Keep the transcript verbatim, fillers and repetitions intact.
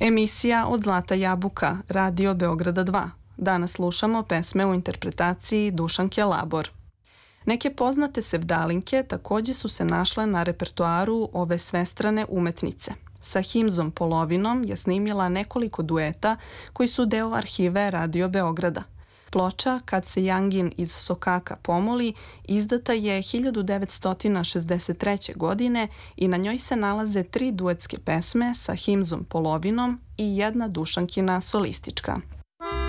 Emisija Od zlata jabuka, Radio Beograda dva. Danas slušamo pesme u interpretaciji Dušanke Labor. Neke poznate sevdalinke takođe su se našle na repertoaru ove svestrane umetnice. Sa Himzom Polovinom je snimila nekoliko dueta koji su deo arhive Radio Beograda. Ploča Kad se Jangin iz Sokaka pomoli izdata je hiljadu devetsto šezdeset treće. godine i na njoj se nalaze tri duetske pesme sa Himzom Polovinom i jedna Dušankina solistička.